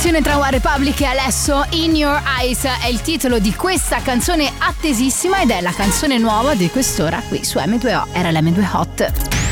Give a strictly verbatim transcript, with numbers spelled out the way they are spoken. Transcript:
collaborazione tra One Republic e Alesso. In Your Eyes è il titolo di questa canzone attesissima ed è la canzone nuova di quest'ora qui su emme due o. Era l'emme due Hot.